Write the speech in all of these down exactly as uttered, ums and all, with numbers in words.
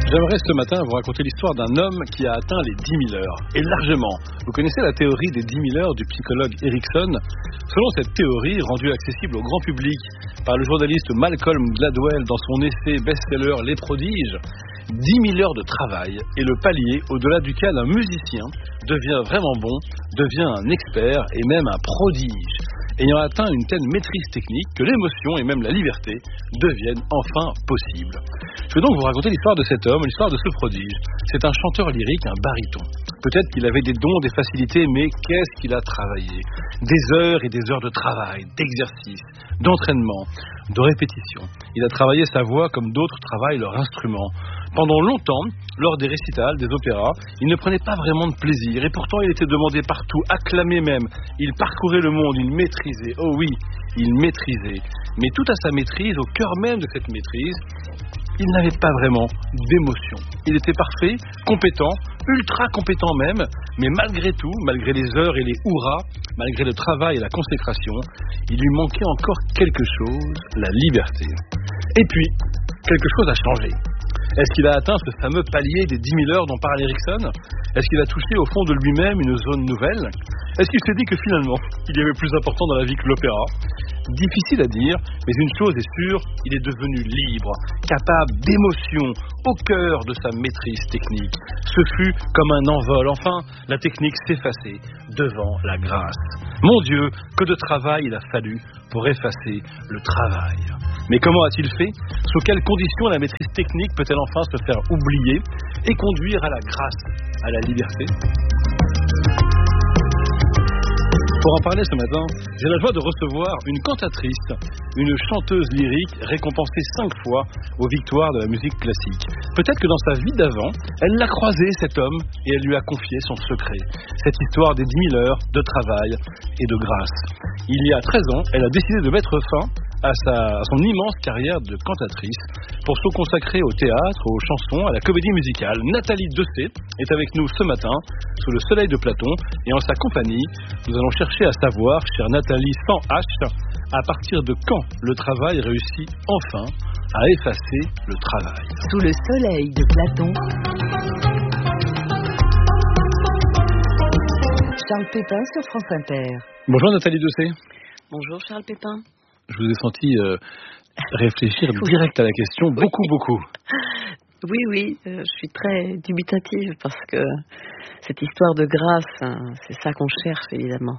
J'aimerais ce matin vous raconter l'histoire d'un homme qui a atteint les dix mille heures, et largement. Vous connaissez la théorie des dix mille heures du psychologue Erickson. Selon cette théorie, rendue accessible au grand public par le journaliste Malcolm Gladwell dans son essai best-seller Les Prodiges, dix mille heures de travail est le palier au-delà duquel un musicien devient vraiment bon, devient un expert et même un prodige, ayant atteint une telle maîtrise technique que l'émotion et même la liberté deviennent enfin possibles. Je vais donc vous raconter l'histoire de cet homme, l'histoire de ce prodige. C'est un chanteur lyrique, un baryton. Peut-être qu'il avait des dons, des facilités, mais qu'est-ce qu'il a travaillé? Des heures et des heures de travail, d'exercice, d'entraînement, de répétition. Il a travaillé sa voix comme d'autres travaillent leur instrument. Pendant longtemps, lors des récitals, des opéras, il ne prenait pas vraiment de plaisir et pourtant il était demandé partout, acclamé même. Il parcourait le monde, il maîtrisait, oh oui, il maîtrisait. Mais tout à sa maîtrise, au cœur même de cette maîtrise, il n'avait pas vraiment d'émotion. Il était parfait, compétent, ultra compétent même, mais malgré tout, malgré les heures et les hurrahs, malgré le travail et la consécration, il lui manquait encore quelque chose, la liberté. Et puis, quelque chose a changé. Est-ce qu'il a atteint ce fameux palier des dix mille heures dont parle Erickson? Est-ce qu'il a touché au fond de lui-même une zone nouvelle? Est-ce qu'il s'est dit que finalement, il y avait plus important dans la vie que l'opéra? Difficile à dire, mais une chose est sûre, il est devenu libre, capable d'émotion, au cœur de sa maîtrise technique. Ce fut comme un envol, enfin, la technique s'effaçait devant la grâce. Mon Dieu, que de travail il a fallu pour effacer le travail. Mais comment a-t-il fait? Sous quelles conditions la maîtrise technique peut-elle enfin se faire oublier et conduire à la grâce, à la liberté? Pour en parler ce matin, j'ai la joie de recevoir une cantatrice, une chanteuse lyrique récompensée cinq fois aux victoires de la musique classique. Peut-être que dans sa vie d'avant, elle l'a croisé, cet homme, et elle lui a confié son secret. Cette histoire des dix mille heures de travail et de grâce. Il y a treize ans, elle a décidé de mettre fin à, sa, à son immense carrière de cantatrice pour se consacrer au théâtre, aux chansons, à la comédie musicale. Nathalie Dessay est avec nous ce matin, sous le soleil de Platon, et en sa compagnie, nous allons chercher à savoir, chère Nathalie sans H, à partir de quand le travail réussit enfin à effacer le travail. Sous le soleil de Platon, Charles Pépin sur France Inter. Bonjour Nathalie Dessay. Bonjour Charles Pépin. Je vous ai senti euh, réfléchir direct à la question, beaucoup, oui. beaucoup. Oui, oui, euh, je suis très dubitative parce que cette histoire de grâce, hein, c'est ça qu'on cherche évidemment.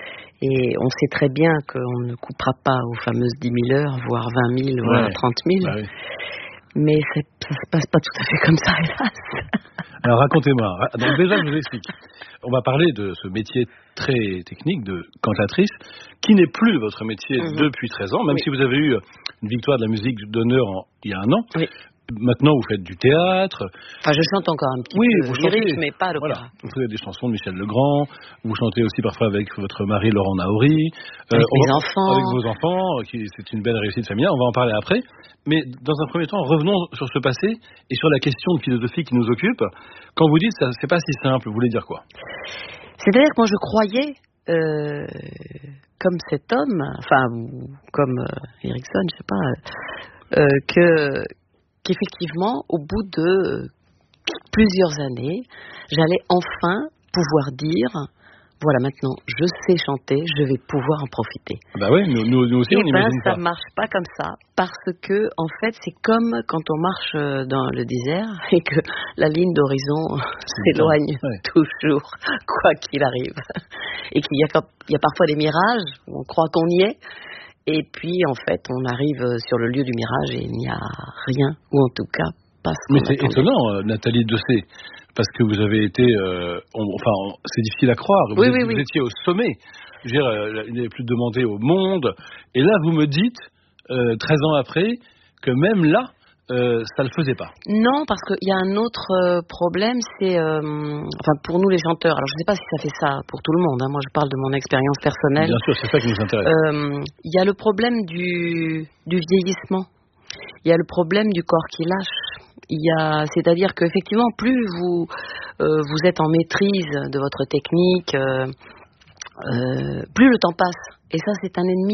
Et on sait très bien qu'on ne coupera pas aux fameuses dix mille heures, voire vingt mille, ouais. voire trente mille. Bah oui. Mais c'est, ça ne se passe pas tout à fait comme ça, hélas. Alors racontez-moi. Donc déjà, je vous explique. On va parler de ce métier très technique de cantatrice, qui n'est plus votre métier mmh. depuis treize ans, même oui. si vous avez eu une victoire de la musique d'honneur en, il y a un an. Oui. Maintenant, vous faites du théâtre. Enfin, je chante encore un petit oui, peu, vous lyrique, chantez, mais pas l'opéra. Voilà. Vous faites des chansons de Michel Legrand. Vous chantez aussi parfois avec votre mari Laurent Naouri. Avec euh, mes va, enfants. Avec vos enfants, qui c'est une belle réussite familiale. On va en parler après. Mais dans un premier temps, revenons sur ce passé et sur la question de philosophie qui nous occupe. Quand vous dites ça, c'est pas si simple, vous voulez dire quoi? C'est-à-dire que moi, je croyais, euh, comme cet homme, enfin, comme euh, Erickson, je sais pas, euh, que qu'effectivement, au bout de plusieurs années, j'allais enfin pouvoir dire, voilà, maintenant, je sais chanter, je vais pouvoir en profiter. Bah oui, nous, nous, nous aussi, et on ben, n'imagine pas. Ça marche pas comme ça, parce que, en fait, c'est comme quand on marche dans le désert et que la ligne d'horizon s'éloigne ouais. toujours, quoi qu'il arrive. Et qu'il y a, il y a parfois des mirages, où on croit qu'on y est, et puis, en fait, on arrive sur le lieu du mirage et il n'y a rien, ou en tout cas, pas ce qu'on Mais c'est attendait. étonnant, Nathalie Dessay, parce que vous avez été, euh, on, enfin, on, c'est difficile à croire, vous, oui, êtes, oui, vous oui. étiez au sommet, je veux dire, euh, il n'est plus demandé au monde, et là, vous me dites, euh, treize ans après, que même là, Euh, ça le faisait pas. Non, parce qu'il y a un autre euh, problème, c'est, euh, enfin pour nous les chanteurs, alors je ne sais pas si ça fait ça pour tout le monde, hein, moi je parle de mon expérience personnelle. Bien sûr, c'est ça qui nous intéresse. Euh, il y a le problème du, du vieillissement, il y a le problème du corps qui lâche, il y a, c'est-à-dire qu'effectivement plus vous, euh, vous êtes en maîtrise de votre technique, euh, euh, plus le temps passe, et ça c'est un ennemi.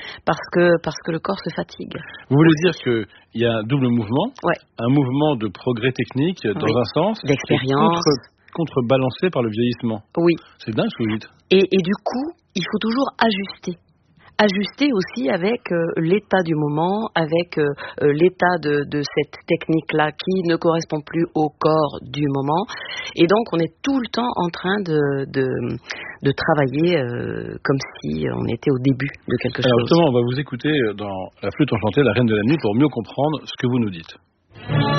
parce que, parce que le corps se fatigue. Vous voulez dire qu'il y a un double mouvement, ouais. un mouvement de progrès technique dans oui. un sens, d'expérience, contre, contrebalancé par le vieillissement. Oui. C'est dingue ce que vous dites. Et, et du coup, il faut toujours ajuster. Ajuster aussi avec euh, l'état du moment, avec euh, l'état de, de cette technique-là qui ne correspond plus au corps du moment. Et donc, on est tout le temps en train de, de, de travailler euh, comme si on était au début de quelque Alors chose. justement, on va vous écouter dans La Flûte enchantée, la Reine de la Nuit, pour mieux comprendre ce que vous nous dites.